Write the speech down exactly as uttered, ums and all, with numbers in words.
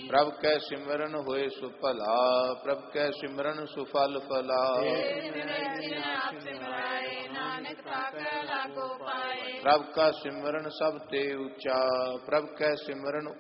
ਪ੍ਰਭ ਕੈ ਸਿਮਰਨ ਹੋਏ ਸੁਭਲਾ, ਪ੍ਰਭ ਕੈ ਸਿਮਰਨ ਸੁਫਲ ਫਲਾ। ਪ੍ਰਭ ਕਾ ਸਿਮਰਨ ਸਭ ਤੇ ਉੱਚਾ, ਪ੍ਰਭ ਕੈ ਸਿਮਰਨ